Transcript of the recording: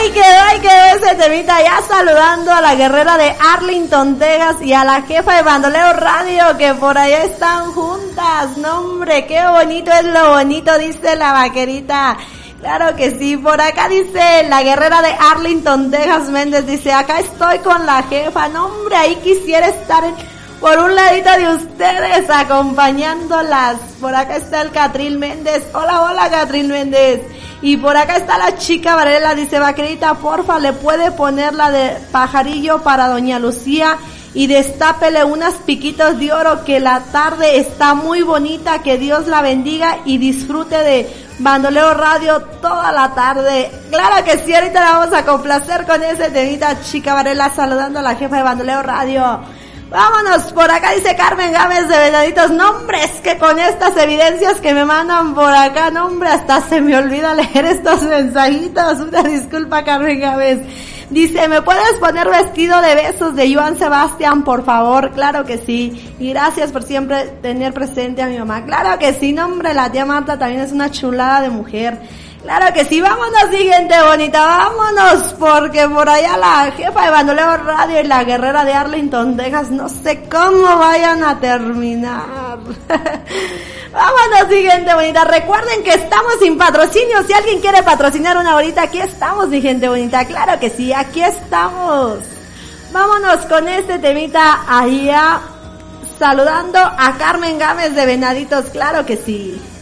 Ahí quedó ese temita, ya saludando a la guerrera de Arlington, Texas, y a la jefa de Bandolero Radio, que por allá están juntas. No, hombre, qué bonito es lo bonito, dice la vaquerita. Claro que sí, por acá dice la guerrera de Arlington, Texas, Méndez, dice, acá estoy con la jefa. No, hombre, ahí quisiera estar por un ladito de ustedes, acompañándolas. Por acá está el Catril Méndez. Hola, Catril Méndez. Y por acá está la chica Varela, dice, vaquerita, porfa, le puede poner la de Pajarillo para doña Lucía y destápele unas piquitos de oro, que la tarde está muy bonita, que Dios la bendiga y disfrute de Bandolero Radio toda la tarde. Claro que sí, ahorita la vamos a complacer con ese temita, chica Varela, saludando a la jefa de Bandolero Radio. Vámonos, por acá dice Carmen Gámez de Venaditos. No, hombre, es que con estas evidencias que me mandan por acá, no, hombre, hasta se me olvida leer estos mensajitos. Una disculpa, Carmen Gámez. Dice, ¿me puedes poner Vestido de Besos de Joan Sebastián, por favor? Claro que sí. Y gracias por siempre tener presente a mi mamá. Claro que sí, no, hombre, la tía Marta también es una chulada de mujer. Claro que sí, vámonos, gente bonita, vámonos, porque por allá la jefa de Bandolero Radio y la guerrera de Arlington, Texas, no sé cómo vayan a terminar. Vámonos, gente bonita, recuerden que estamos sin patrocinio. Si alguien quiere patrocinar una horita, aquí estamos, mi gente bonita, claro que sí, aquí estamos. Vámonos con este temita allá, saludando a Carmen Gámez de Venaditos, claro que sí.